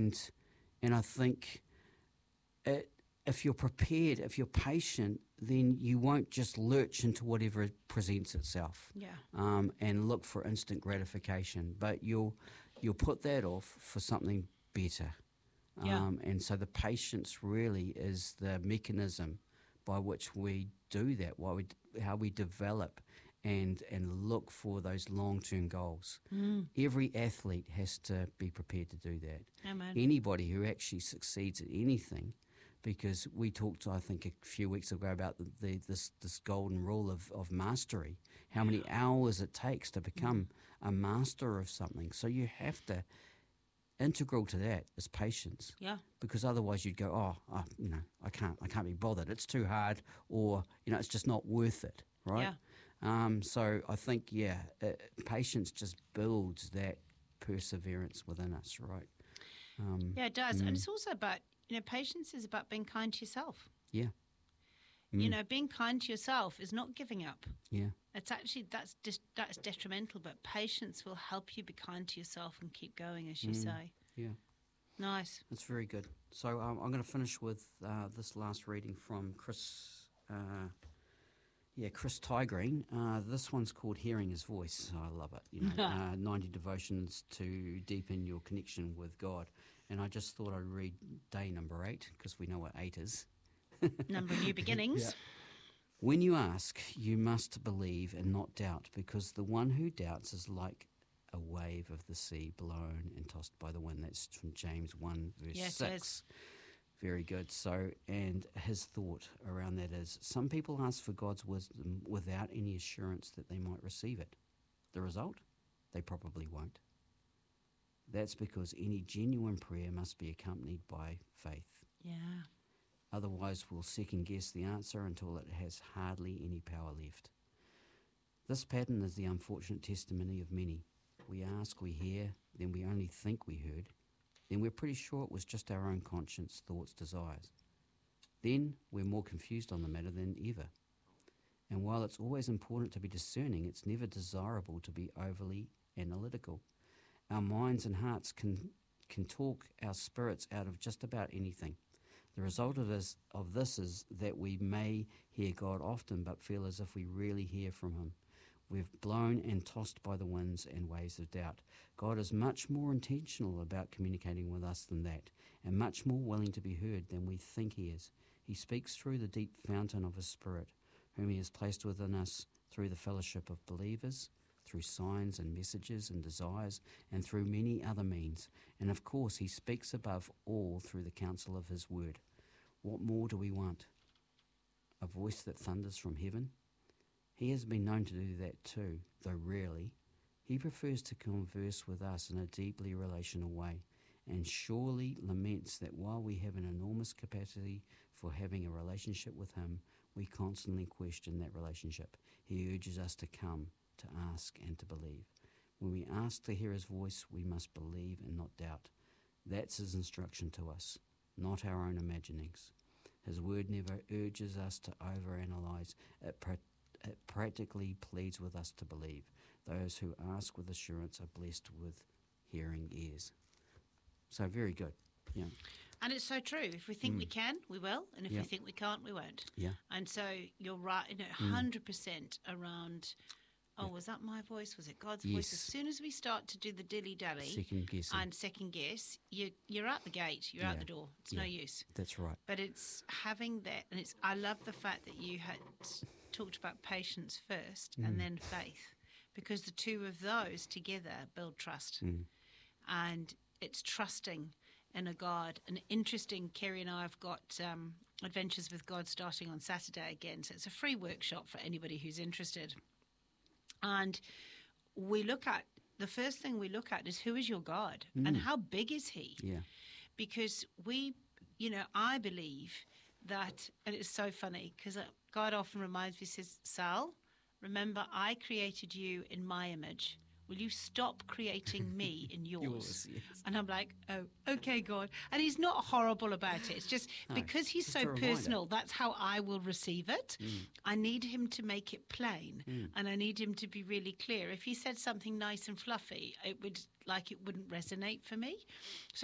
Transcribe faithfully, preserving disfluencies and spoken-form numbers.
and and I think it, if you're prepared, if you're patient, then you won't just lurch into whatever presents itself, Yeah. um, and look for instant gratification. But you'll you'll put that off for something better. Yeah. Um, and so the patience really is the mechanism by which we do that, why we, how we develop and and look for those long-term goals. Mm. Every athlete has to be prepared to do that. Amen. Anybody who actually succeeds at anything, because we talked, I think, a few weeks ago about the, the, this this golden rule of, of mastery, how many hours it takes to become a master of something. So you have to, integral to that is patience. Yeah. Because otherwise you'd go, oh, oh, you know, I can't, I can't be bothered. It's too hard, or you know, it's just not worth it, right? Yeah. Um, so I think, yeah, uh, patience just builds that perseverance within us, right? Um, Yeah, it does. mm, And it's also about, you know, patience is about being kind to yourself. yeah, You Mm. know, being kind to yourself is not giving up. yeah, It's actually, that's dis- that's detrimental, but patience will help you be kind to yourself and keep going, as you Mm. say. yeah. Nice. That's very good. So um, I'm going to finish with uh, this last reading from Chris. Uh, yeah, Chris Tygreen. Uh, this one's called "Hearing His Voice." I love it. You know, uh, ninety devotions to deepen your connection with God. And I just thought I'd read day number eight, because we know what eight is. Number of new beginnings. Yeah. When you ask, you must believe and not doubt, because the one who doubts is like a wave of the sea blown and tossed by the wind. That's from James one, verse Yes, six. it is. Very good. So, and his thought around that is, some people ask for God's wisdom without any assurance that they might receive it. The result? They probably won't. That's because any genuine prayer must be accompanied by faith. Yeah. Otherwise, we'll second-guess the answer until it has hardly any power left. This pattern is the unfortunate testimony of many. We ask, we hear, then we only think we heard. Then we're pretty sure it was just our own conscience, thoughts, desires. Then we're more confused on the matter than ever. And while it's always important to be discerning, it's never desirable to be overly analytical. Our minds and hearts can, can talk our spirits out of just about anything. The result of this, of this is that we may hear God often, but feel as if we really hear from him. We've blown and tossed by the winds and waves of doubt. God is much more intentional about communicating with us than that, and much more willing to be heard than we think he is. He speaks through the deep fountain of his Spirit, whom he has placed within us through the fellowship of believers, through signs and messages and desires, and through many other means. And of course, he speaks above all through the counsel of his word. What more do we want? A voice that thunders from heaven? He has been known to do that too, though rarely. He prefers to converse with us in a deeply relational way, and surely laments that while we have an enormous capacity for having a relationship with him, we constantly question that relationship. He urges us to come, to ask and to believe. When we ask to hear his voice, we must believe and not doubt. That's his instruction to us, not our own imaginings. His word never urges us to overanalyze. It, pra- it practically pleads with us to believe. Those who ask with assurance are blessed with hearing ears. So very good. Yeah. And it's so true. If we think Mm. we can, we will. And if Yeah. we think we can't, we won't. Yeah. And so you're right, you know, one hundred percent around, oh, was that my voice? Was it God's voice? Yes. As soon as we start to do the dilly-dally Second guessing. and second guess, you, you're out the gate. You're out Yeah. the door. It's no Yeah. use. That's right. But it's having that, and it's. I love the fact that you had talked about patience first Mm. and then faith, because the two of those together build trust. Mm. And it's trusting in a God. And interesting, Kerry and I have got um, Adventures with God starting on Saturday again. So it's a free workshop for anybody who's interested. And we look at, the first thing we look at is, who is your God? Mm. And how big is he? Yeah. Because we, you know, I believe that, and it's so funny because God often reminds me, says, Sal, remember I created you in my image. Will you stop creating me in yours? Yours, yes. And I'm like, oh, okay, God. And he's not horrible about it. It's just No, because he's just a so reminder. personal, that's how I will receive it. Mm. I need him to make it plain, Mm. and I need him to be really clear. If he said something nice and fluffy, it would, like, it wouldn't resonate for me. So